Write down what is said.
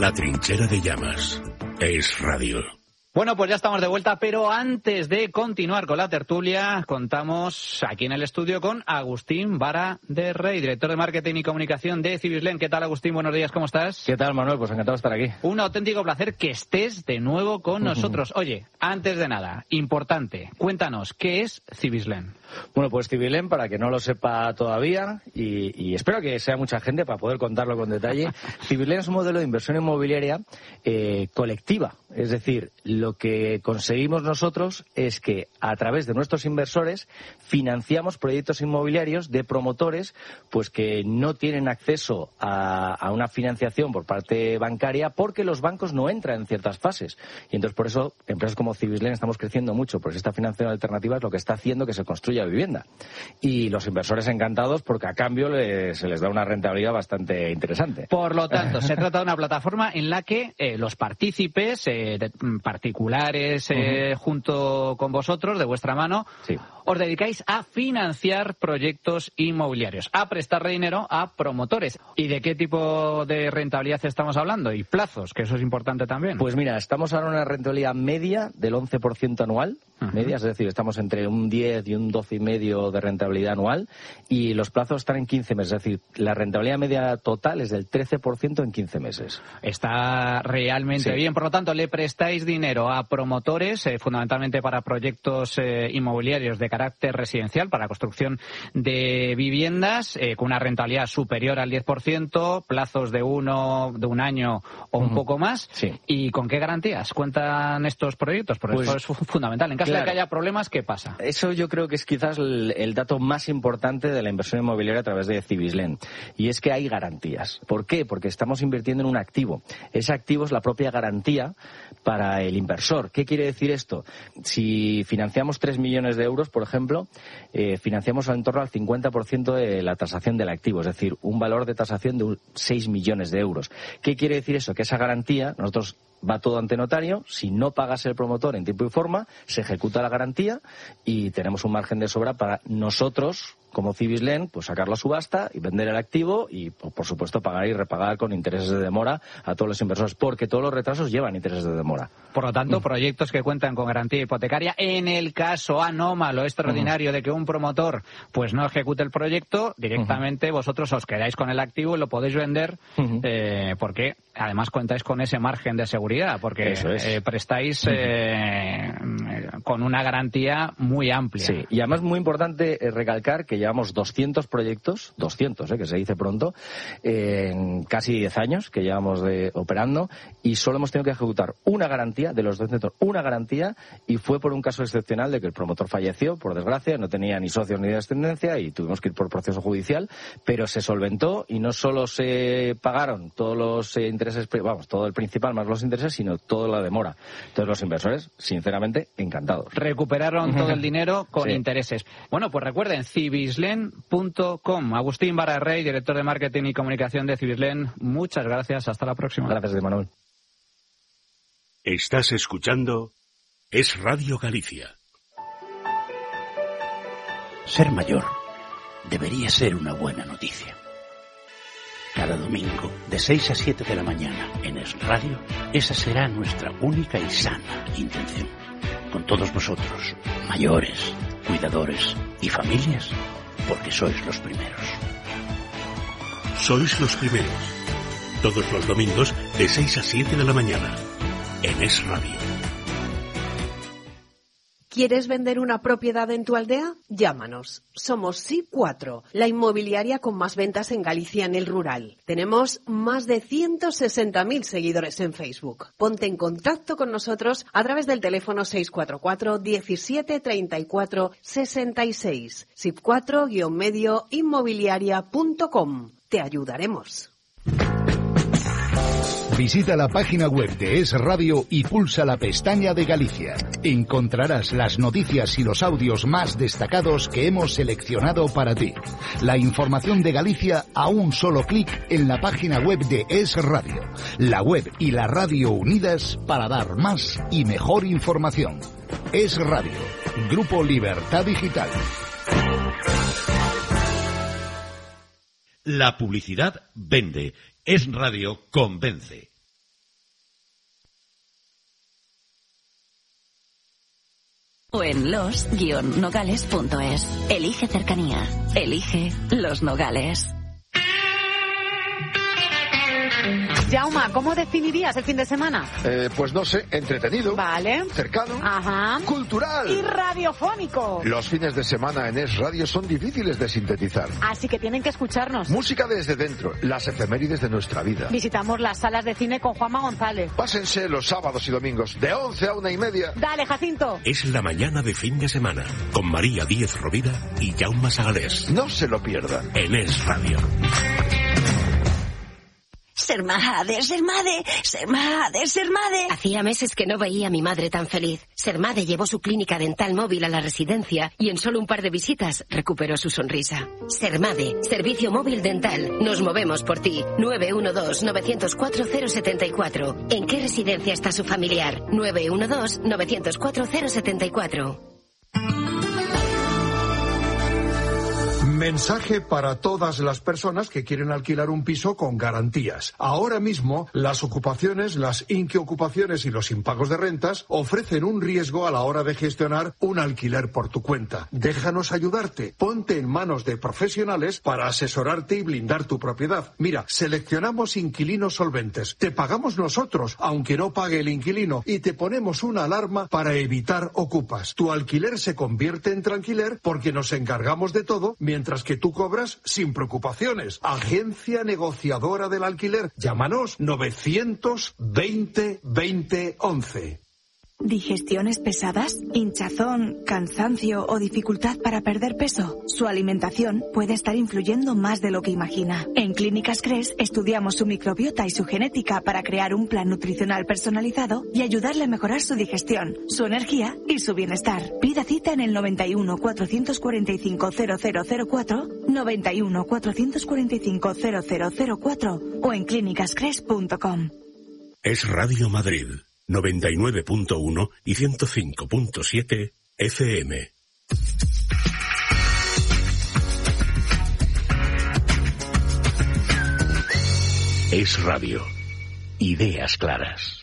La Trinchera de Llamas. Es Radio. Bueno, pues ya estamos de vuelta, pero antes de continuar con la tertulia, contamos aquí en el estudio con Agustín Vara de Rey, director de Marketing y Comunicación de Cibislen. ¿Qué tal, Agustín? Buenos días, ¿cómo estás? ¿Qué tal, Manuel? Pues encantado de estar aquí. Un auténtico placer que estés de nuevo con nosotros. Oye, antes de nada, importante, cuéntanos, ¿qué es Cibislen? Bueno, pues Cibislen, para que no lo sepa todavía, y espero que sea mucha gente para poder contarlo con detalle, Cibislen es un modelo de inversión inmobiliaria colectiva. Es decir, lo que conseguimos nosotros es que a través de nuestros inversores financiamos proyectos inmobiliarios de promotores pues que no tienen acceso a una financiación por parte bancaria porque los bancos no entran en ciertas fases. Y entonces por eso empresas como Cibislen estamos creciendo mucho, porque esta financiación alternativa es lo que está haciendo que se construya vivienda. Y los inversores encantados porque a cambio se les da una rentabilidad bastante interesante. Por lo tanto, se trata de una plataforma en la que los partícipes particulares junto con vosotros, de vuestra mano, sí, os dedicáis a financiar proyectos inmobiliarios, a prestar dinero a promotores. ¿Y de qué tipo de rentabilidad estamos hablando? Y plazos, que eso es importante también. Pues mira, estamos ahora en una rentabilidad media del 11% anual, media, es decir, estamos entre un 10 y un 12,5% de rentabilidad anual, y los plazos están en 15 meses, es decir, la rentabilidad media total es del 13% en 15 meses. Está realmente bien, por lo tanto, le prestáis dinero a promotores, fundamentalmente para proyectos inmobiliarios de carácter residencial, para construcción de viviendas, con una rentabilidad superior al 10%, plazos de un año o un poco más. Sí. ¿Y con qué garantías cuentan estos proyectos? Porque pues, eso es fundamental. En caso de que haya problemas, ¿qué pasa? Eso yo creo que es quizás el dato más importante de la inversión inmobiliaria a través de Cibislen. Y es que hay garantías. ¿Por qué? Porque estamos invirtiendo en un activo. Ese activo es la propia garantía para el inversor. ¿Qué quiere decir esto? Si financiamos 3 millones de euros, por ejemplo, financiamos en torno al 50% de la tasación del activo, es decir, un valor de tasación de 6 millones de euros. ¿Qué quiere decir eso? Que esa garantía, nosotros va todo ante notario, si no pagas el promotor en tiempo y forma, se ejecuta la garantía y tenemos un margen de sobra para nosotros, como Cibislen, pues sacar la subasta y vender el activo y, por supuesto, pagar y repagar con intereses de demora a todos los inversores, porque todos los retrasos llevan intereses de demora. Por lo tanto, proyectos que cuentan con garantía hipotecaria, en el caso anómalo, extraordinario de que un promotor pues no ejecute el proyecto, directamente vosotros os quedáis con el activo y lo podéis vender, porque además contáis con ese margen de seguridad, porque prestáis con una garantía muy amplia. Sí, y además muy importante recalcar que llevamos 200 proyectos, 200, que se dice pronto, en casi 10 años que llevamos operando, y solo hemos tenido que ejecutar una garantía, de los 200, una garantía, y fue por un caso excepcional de que el promotor falleció, por desgracia, no tenía ni socios ni descendencia, y tuvimos que ir por proceso judicial, pero se solventó, y no solo se pagaron todos los intereses, todo el principal más los intereses, sino toda la demora. Entonces los inversores, sinceramente, encantados. Recuperaron todo el dinero con intereses. Bueno, pues recuerden, Cibislen.com. Agustín Vara de Rey, director de Marketing y Comunicación de Cibislen. Muchas gracias. Hasta la próxima. Gracias, Manuel. Estás escuchando Es Radio Galicia. Ser mayor debería ser una buena noticia. Cada domingo, de 6 a 7 de la mañana, en Es Radio, esa será nuestra única y sana intención. Con todos vosotros, mayores, cuidadores y familias, porque sois los primeros. Sois los primeros. Todos los domingos, de 6 a 7 de la mañana, en Es Radio. ¿Quieres vender una propiedad en tu aldea? Llámanos. Somos SIP4, la inmobiliaria con más ventas en Galicia en el rural. Tenemos más de 160.000 seguidores en Facebook. Ponte en contacto con nosotros a través del teléfono 644 17 34 66. SIP4-medio inmobiliaria.com. Te ayudaremos. Visita la página web de Es Radio y pulsa la pestaña de Galicia. Encontrarás las noticias y los audios más destacados que hemos seleccionado para ti. La información de Galicia a un solo clic en la página web de Es Radio. La web y la radio unidas para dar más y mejor información. Es Radio, Grupo Libertad Digital. La publicidad vende. Es Radio convence. O en los-nogales.es. Elige cercanía. Elige Los Nogales. Jauma, ¿cómo definirías el fin de semana? Pues no sé, entretenido. Vale. Cercano. Ajá. Cultural. Y radiofónico. Los fines de semana en Es Radio son difíciles de sintetizar. Así que tienen que escucharnos. Música desde dentro, las efemérides de nuestra vida. Visitamos las salas de cine con Juanma González. Pásense los sábados y domingos de 11 a 1:30. Dale, Jacinto. Es la mañana de fin de semana con María Díez Rovira y Jaume Sagalés. No se lo pierdan. En Es Radio. Ser madre, ser madre, ser madre, ser madre. Hacía meses que no veía a mi madre tan feliz. Sermade llevó su clínica dental móvil a la residencia y en solo un par de visitas recuperó su sonrisa. Sermade, servicio móvil dental. Nos movemos por ti. 912-904-074. ¿En qué residencia está su familiar? 912-904-074. Mensaje para todas las personas que quieren alquilar un piso con garantías. Ahora mismo, las ocupaciones, las inquiocupaciones y los impagos de rentas ofrecen un riesgo a la hora de gestionar un alquiler por tu cuenta. Déjanos ayudarte. Ponte en manos de profesionales para asesorarte y blindar tu propiedad. Mira, seleccionamos inquilinos solventes. Te pagamos nosotros, aunque no pague el inquilino, y te ponemos una alarma para evitar ocupas. Tu alquiler se convierte en tranquiler porque nos encargamos de todo mientras que tú cobras sin preocupaciones. Agencia negociadora del alquiler. Llámanos 920-2011. ¿Digestiones pesadas? ¿Hinchazón, cansancio o dificultad para perder peso? Su alimentación puede estar influyendo más de lo que imagina. En Clínicas Cres estudiamos su microbiota y su genética para crear un plan nutricional personalizado y ayudarle a mejorar su digestión, su energía y su bienestar. Pida cita en el 91 445 0004, 91 445 0004 o en clínicascres.com. Es Radio Madrid. 99.1 y 105.7 FM. Es Radio. Ideas claras.